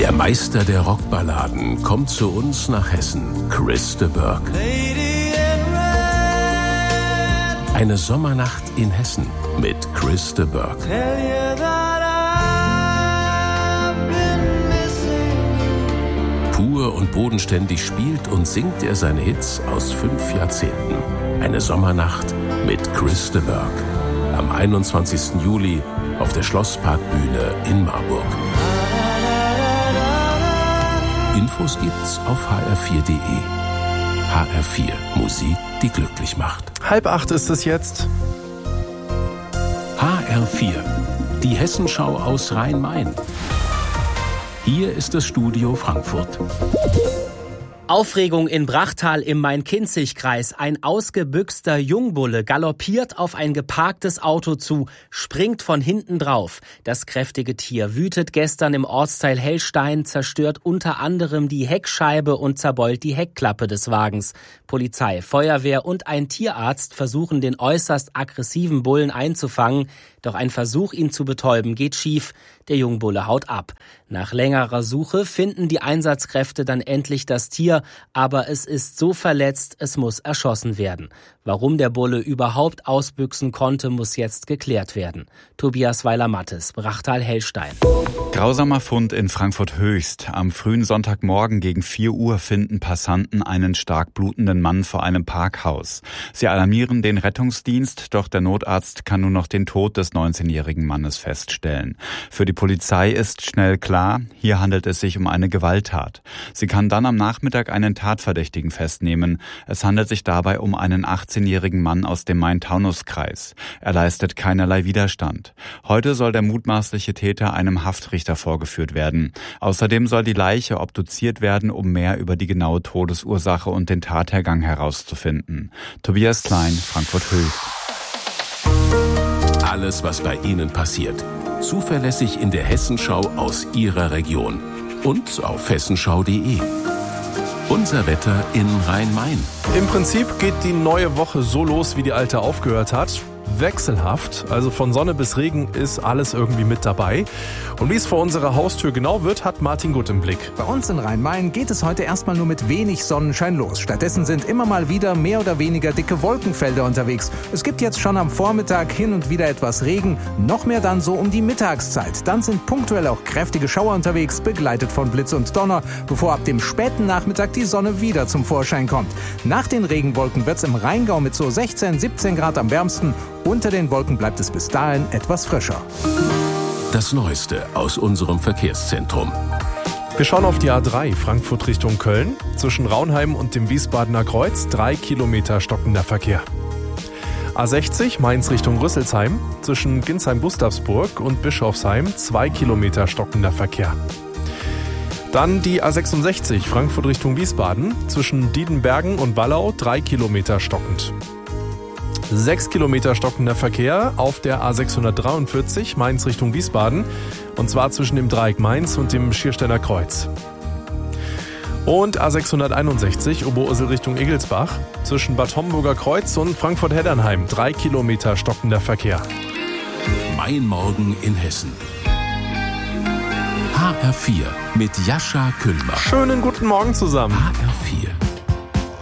Der Meister der Rockballaden kommt zu uns nach Hessen, Chris de Burgh. Eine Sommernacht in Hessen mit Chris de Burgh. Pur und bodenständig spielt und singt er seine Hits aus 5 Jahrzehnten. Eine Sommernacht mit Chris de Burgh. Am 21. Juli auf der Schlossparkbühne in Marburg. Infos gibt's auf hr4.de. HR4, Musik, die glücklich macht. 7:30 ist es jetzt. HR4, die Hessenschau aus Rhein-Main. Hier ist das Studio Frankfurt. Aufregung in Brachtal im Main-Kinzig-Kreis. Ein ausgebüxter Jungbulle galoppiert auf ein geparktes Auto zu, springt von hinten drauf. Das kräftige Tier wütet gestern im Ortsteil Hellstein, zerstört unter anderem die Heckscheibe und zerbeult die Heckklappe des Wagens. Polizei, Feuerwehr und ein Tierarzt versuchen, den äußerst aggressiven Bullen einzufangen. Doch ein Versuch, ihn zu betäuben, geht schief. Der Jungbulle haut ab. Nach längerer Suche finden die Einsatzkräfte dann endlich das Tier, aber es ist so verletzt, es muss erschossen werden. Warum der Bulle überhaupt ausbüchsen konnte, muss jetzt geklärt werden. Tobias Weiler-Mattes, Brachtal-Hellstein. Grausamer Fund in Frankfurt-Höchst. Am frühen Sonntagmorgen gegen 4 Uhr finden Passanten einen stark blutenden Mann vor einem Parkhaus. Sie alarmieren den Rettungsdienst, doch der Notarzt kann nur noch den Tod des 19-jährigen Mannes feststellen. Für die Polizei ist schnell klar, hier handelt es sich um eine Gewalttat. Sie kann dann am Nachmittag einen Tatverdächtigen festnehmen. Es handelt sich dabei um einen 18-jährigen Mann aus dem Main-Taunus-Kreis. Er leistet keinerlei Widerstand. Heute soll der mutmaßliche Täter einem Haftrichter vorgeführt werden. Außerdem soll die Leiche obduziert werden, um mehr über die genaue Todesursache und den Tathergang herauszufinden. Tobias Klein, Frankfurt-Höchst. Alles, was bei Ihnen passiert. Zuverlässig in der Hessenschau aus Ihrer Region. Und auf hessenschau.de. Unser Wetter in Rhein-Main. Im Prinzip geht die neue Woche so los, wie die alte aufgehört hat. Wechselhaft, also von Sonne bis Regen ist alles irgendwie mit dabei. Und wie es vor unserer Haustür genau wird, hat Martin Gutt im Blick. Bei uns in Rhein-Main geht es heute erstmal nur mit wenig Sonnenschein los. Stattdessen sind immer mal wieder mehr oder weniger dicke Wolkenfelder unterwegs. Es gibt jetzt schon am Vormittag hin und wieder etwas Regen, noch mehr dann so um die Mittagszeit. Dann sind punktuell auch kräftige Schauer unterwegs, begleitet von Blitz und Donner, bevor ab dem späten Nachmittag die Sonne wieder zum Vorschein kommt. Nach den Regenwolken wird es im Rheingau mit so 16, 17 Grad am wärmsten. Unter den Wolken bleibt es bis dahin etwas frischer. Das Neueste aus unserem Verkehrszentrum. Wir schauen auf die A3 Frankfurt Richtung Köln. Zwischen Raunheim und dem Wiesbadener Kreuz 3 Kilometer stockender Verkehr. A60 Mainz Richtung Rüsselsheim. Zwischen Ginsheim-Gustavsburg und Bischofsheim 2 Kilometer stockender Verkehr. Dann die A66 Frankfurt Richtung Wiesbaden. Zwischen Diedenbergen und Wallau 3 Kilometer stockend. 6 Kilometer stockender Verkehr auf der A643 Mainz Richtung Wiesbaden. Und zwar zwischen dem Dreieck Mainz und dem Schiersteiner Kreuz. Und A661 Oberursel Richtung Egelsbach. Zwischen Bad Homburger Kreuz und Frankfurt-Heddernheim 3 Kilometer stockender Verkehr. Mein Morgen in Hessen. HR4 mit Jascha Küllmann. Schönen guten Morgen zusammen. HR4.